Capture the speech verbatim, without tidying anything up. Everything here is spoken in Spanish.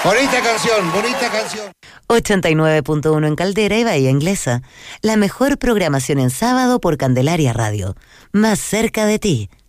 Bonita canción, bonita canción. ochenta y nueve punto uno en Caldera y Bahía Inglesa. La mejor programación en sábado por Candelaria Radio. Más cerca de ti.